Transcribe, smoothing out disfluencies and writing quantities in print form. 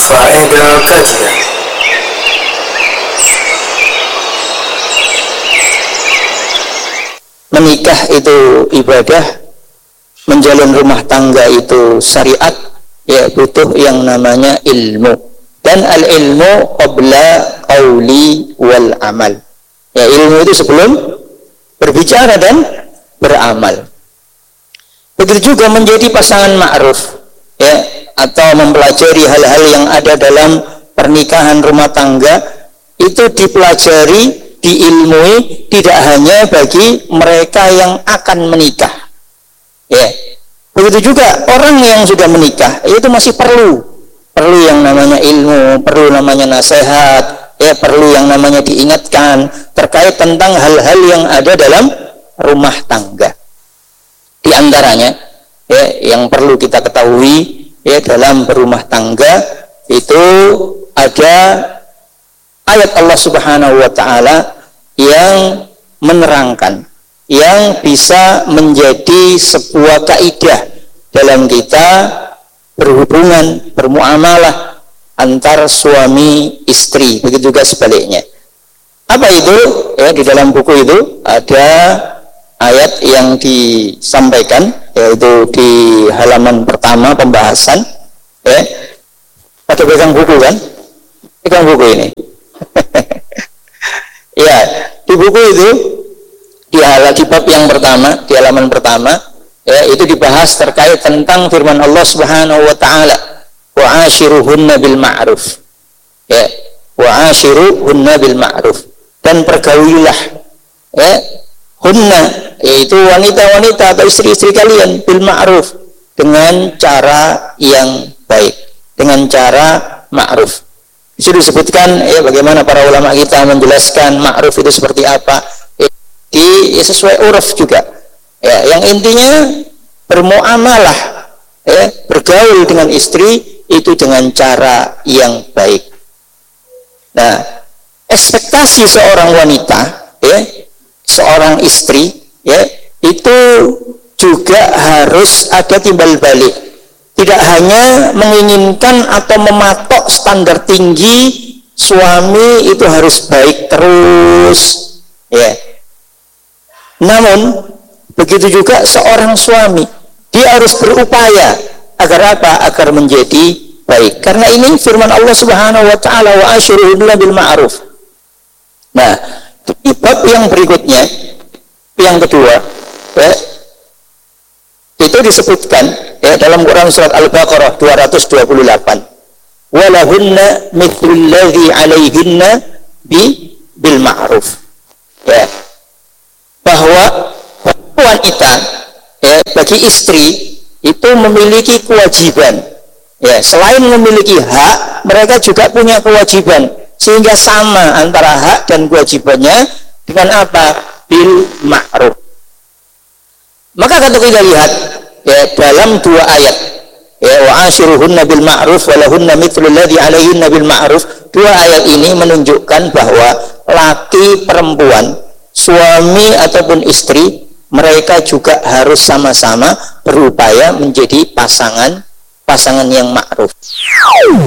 Faedah kajian. Menikah itu ibadah, menjalin rumah tangga itu syariat, ya butuh yang namanya ilmu. Dan al-ilmu qabla qauli wal amal. Ya, ilmu itu sebelum berbicara dan beramal. Begitu juga menjadi pasangan ma'ruf, ya, atau mempelajari hal-hal yang ada dalam pernikahan rumah tangga, itu dipelajari, diilmui, tidak hanya bagi mereka yang akan menikah, ya. Begitu juga orang yang sudah menikah, itu masih perlu yang namanya ilmu, perlu namanya nasihat, ya, perlu yang namanya diingatkan terkait tentang hal-hal yang ada dalam rumah tangga. Di antaranya, ya, yang perlu kita ketahui, ya, dalam berumah tangga itu ada ayat Allah Subhanahu wa taala yang menerangkan, yang bisa menjadi sebuah kaidah dalam kita berhubungan, bermuamalah antar suami istri, begitu juga sebaliknya. Apa itu? Ya, di dalam buku itu ada ayat yang disampaikan, yaitu di halaman pertama pembahasan, ya. Ada pegang buku kan? Pegang buku ini. Ya, di buku itu di bab yang pertama, di halaman pertama, ya, itu dibahas terkait tentang firman Allah Subhanahu wa taala, wa ashiruhunna bil ma'ruf. Ya, wa ashiruhunna bil ma'ruf. Dan pergaulilah, ya, hunna, yaitu wanita-wanita atau istri-istri kalian, bil ma'ruf, dengan cara yang baik, dengan cara ma'ruf. Itu disebutkan, ya, bagaimana para ulama kita menjelaskan ma'ruf itu seperti apa, ya, sesuai uruf juga, ya, yang intinya bermuamalah, ya, bergaul dengan istri itu dengan cara yang baik. Nah, ekspektasi seorang wanita, ya, seorang istri, ya, itu juga harus ada timbal balik. Tidak hanya menginginkan atau mematok standar tinggi suami itu harus baik terus, ya. Namun begitu juga seorang suami, dia harus berupaya agar apa? Agar menjadi baik. Karena ini firman Allah Subhanahu wa taala, wa ashiruhunna bil ma'ruf. Nah, di bab yang berikutnya, yang kedua, ya, itu disebutkan, ya, dalam Quran surat Al-Baqarah 228, walahunna mithlul ladzi 'alaihinna bil ma'ruf, ya, bahwa wanita, ya, bagi istri itu memiliki kewajiban, ya, selain memiliki hak, mereka juga punya kewajiban, sehingga sama antara hak dan kewajibannya dengan apa? Bil ma'ruf. Maka kalau kita lihat, ya, dalam dua ayat, ya, wa ashiruhunna bil ma'ruf wa lahunna mithlul ladzi 'alaihinna bil ma'ruf, dua ayat ini menunjukkan bahwa laki perempuan, suami ataupun istri, mereka juga harus sama-sama berupaya menjadi pasangan yang ma'ruf.